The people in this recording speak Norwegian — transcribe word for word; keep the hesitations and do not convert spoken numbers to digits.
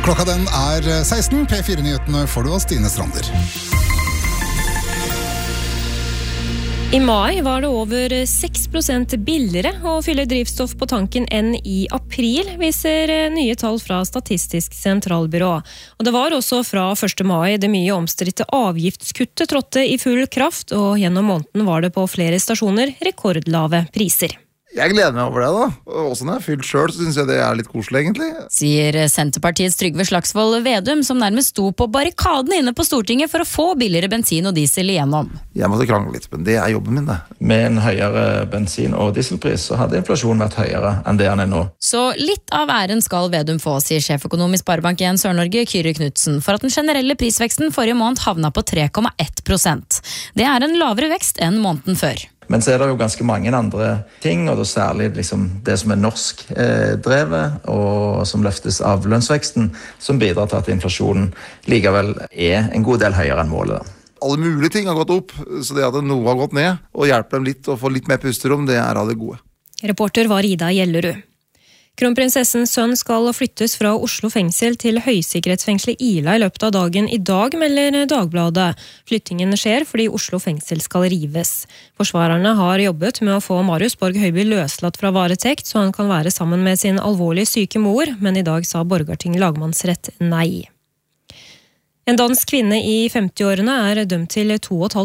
Klokka den er seksten. P fire-nyhetene får du av Stine Strander. I mai var det over seks prosent billigere å fylle drivstoff på tanken enn i april, viser nye tall fra Statistisk sentralbyrå. Og det var også fra første mai det mye omstridte avgiftskuttet trådte i full kraft, og gjennom måneden var det på flere stasjoner rekordlave priser. Jeg gleder meg over det da, og også når jeg har fylt selv, så synes jeg det er litt koselig egentlig. Sier Senterpartiets Trygve Slagsvold Vedum, som nærmest sto på barrikaden inne på Stortinget for å få billigere bensin og diesel igjennom. Jeg måtte krangle litt, men det er jobben min det. Med en høyere bensin- og dieselpris så hadde inflasjonen vært høyere enn det den er nå. Så litt av æren skal Vedum få, sier sjeføkonom i Sparebank en Sør-Norge, Kyrre Knudsen, for at den generelle prisveksten forrige måned havna på tre komma ett prosent. Det er en lavere vekst enn måneden før. Men så er det jo ganske mange andre ting, og da særlig liksom det som er norsk eh, drevet, og som løftes av lønnsveksten, som bidrar til at inflasjonen likevel er en god del høyere enn målet. Alle mulige ting har gått opp, så det at noe har gått ned, og hjelper dem litt å få litt mer pusterom, det er av det gode. Reporter var Ida Gjellerud. Kronprinsessens sønn skal flyttes fra Oslo fengsel til høysikkerhetsfengselet Ila i løpet av dagen i dag, melder Dagbladet. Flyttingen skjer fordi Oslo fengsel skal rives. Forsvarerne har jobbet med å få Marius Borg Høiby løslatt fra varetekt, så han kan være sammen med sin alvorlig syke mor, men i dag sa Borgarting lagmannsrett nei. En dansk kvinne i femti-årene er dømt til to og et halvt